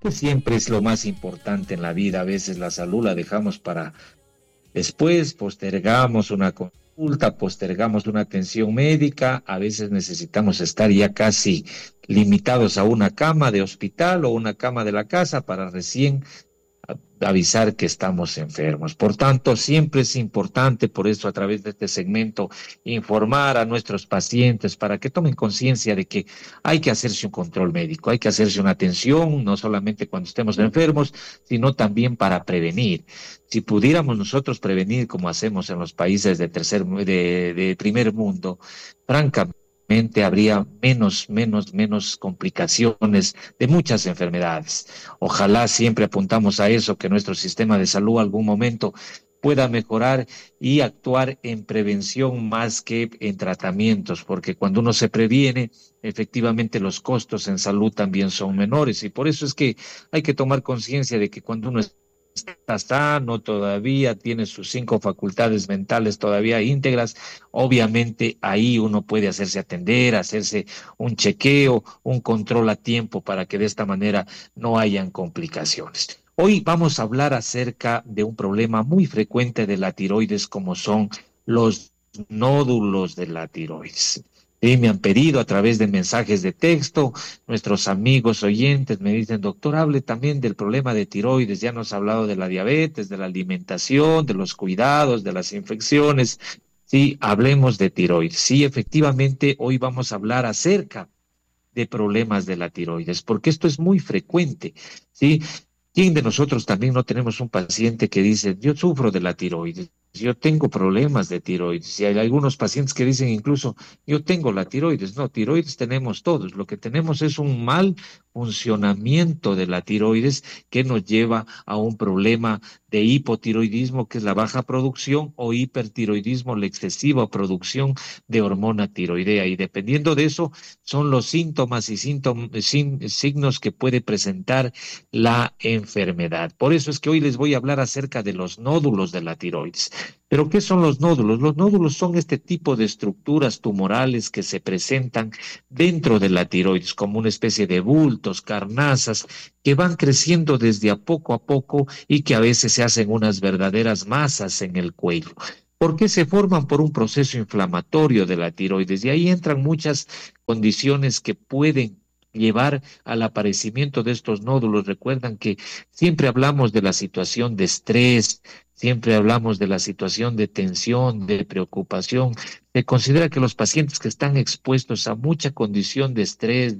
que siempre es lo más importante en la vida. A veces la salud la dejamos para después, postergamos una consulta, postergamos una atención médica, a veces necesitamos estar ya casi limitados a una cama de hospital o una cama de la casa para recién avisar que estamos enfermos. Por tanto, siempre es importante, por eso a través de este segmento, informar a nuestros pacientes para que tomen conciencia de que hay que hacerse un control médico, hay que hacerse una atención, no solamente cuando estemos enfermos, sino también para prevenir. Si pudiéramos nosotros prevenir como hacemos en los países de primer mundo, francamente, habría menos complicaciones de muchas enfermedades. Ojalá siempre apuntamos a eso, que nuestro sistema de salud algún momento pueda mejorar y actuar en prevención más que en tratamientos, porque cuando uno se previene, efectivamente los costos en salud también son menores y por eso es que hay que tomar conciencia de que cuando uno está sano todavía, tiene sus cinco facultades mentales todavía íntegras, obviamente ahí uno puede hacerse atender, hacerse un chequeo, un control a tiempo para que de esta manera no hayan complicaciones. Hoy vamos a hablar acerca de un problema muy frecuente de la tiroides como son los nódulos de la tiroides. Sí, me han pedido a través de mensajes de texto, nuestros amigos oyentes me dicen, doctor, hable también del problema de tiroides. Ya nos ha hablado de la diabetes, de la alimentación, de los cuidados, de las infecciones. Sí, hablemos de tiroides. Sí, efectivamente, hoy vamos a hablar acerca de problemas de la tiroides, porque esto es muy frecuente. Sí, ¿quién de nosotros también no tenemos un paciente que dice, yo sufro de la tiroides, yo tengo problemas de tiroides? Y hay algunos pacientes que dicen incluso, yo tengo la tiroides. No, tiroides tenemos todos. Lo que tenemos es un mal funcionamiento de la tiroides que nos lleva a un problema de hipotiroidismo, que es la baja producción, o hipertiroidismo, la excesiva producción de hormona tiroidea. Y dependiendo de eso, son los síntomas y signos que puede presentar la enfermedad. Por eso es que hoy les voy a hablar acerca de los nódulos de la tiroides. ¿Pero qué son los nódulos? Los nódulos son este tipo de estructuras tumorales que se presentan dentro de la tiroides como una especie de bultos, carnazas, que van creciendo desde a poco y que a veces se hacen unas verdaderas masas en el cuello. ¿Por qué se forman? Por un proceso inflamatorio de la tiroides. Y ahí entran muchas condiciones que pueden llevar al aparecimiento de estos nódulos. Recuerdan que siempre hablamos de la situación de estrés, siempre hablamos de la situación de tensión, de preocupación. Se considera que los pacientes que están expuestos a mucha condición de estrés,